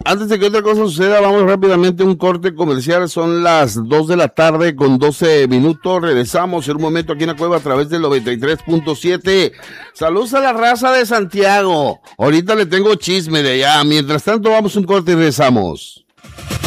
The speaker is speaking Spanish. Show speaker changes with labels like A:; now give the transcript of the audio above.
A: Antes de que otra cosa suceda, vamos rápidamente a un corte comercial. Son las 2 de la tarde con 12 minutos. Regresamos en un momento aquí en la cueva a través del 93.7. Saludos a la raza de Santiago. Ahorita le tengo chisme de allá. Mientras tanto, vamos a un corte y regresamos.